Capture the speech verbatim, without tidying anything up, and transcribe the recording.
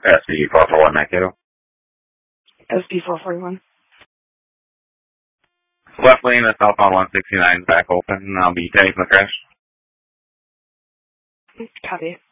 S B four four one nine zero. S B four forty-one. Left lane at southbound one sixty-nine, back open. I'll be taking the crash. Copy.